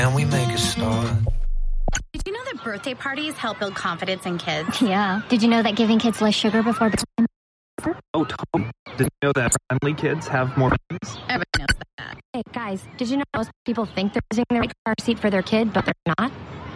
and we make a start. Did you know that birthday parties help build confidence in kids? Yeah. Did you know that giving kids less sugar before bedtime? Oh, Tom, did you know that friendly kids have more friends? Everybody knows that. Hey, guys, did you know most people think they're using the right car seat for their kid, but they're not?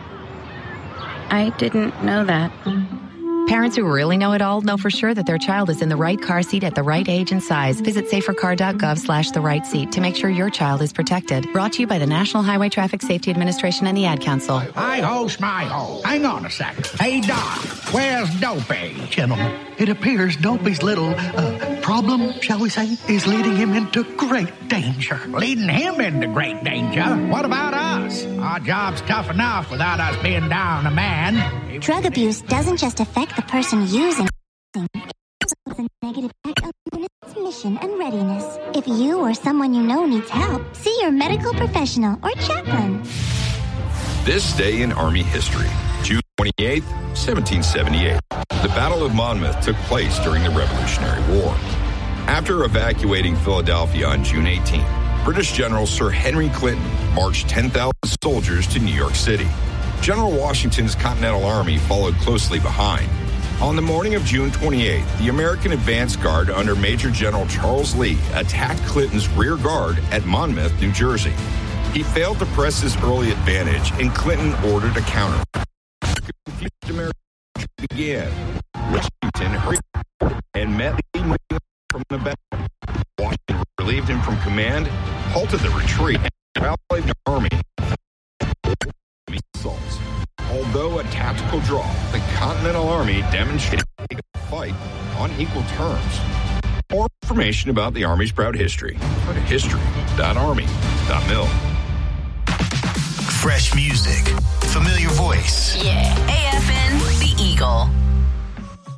I didn't know that. Parents who really know it all know for sure that their child is in the right car seat at the right age and size. Visit safercar.gov/the right seat to make sure your child is protected. Brought to you by the National Highway Traffic Safety Administration and the Ad Council. Hi-ho, smile. Hang on a sec. Hey, Doc, where's Dopey? Gentlemen, it appears Dopey's little problem, shall we say, is leading him into great danger. Leading him into great danger? What about us? Our job's tough enough without us being down a man. Drug abuse doesn't just affect the person using it, it's also a negative effect on its mission and readiness. If you or someone you know needs help, see your medical professional or chaplain. This day in Army history, June 28, 1778. The Battle of Monmouth took place during the Revolutionary War. After evacuating Philadelphia on June 18, British General Sir Henry Clinton marched 10,000 soldiers to New York City. General Washington's Continental Army followed closely behind. On the morning of June 28, the American advance guard under Major General Charles Lee attacked Clinton's rear guard at Monmouth, New Jersey. He failed to press his early advantage, and Clinton ordered a counter. The confused American began. Washington hurried and met Lee moving from the battle. Washington relieved him from command, halted the retreat, and rallied the army. Assaults. Although a tactical draw, the Continental Army demonstrated a fight on equal terms. More information about the Army's proud history, go to history.army.mil. Fresh music, familiar voice. Yeah.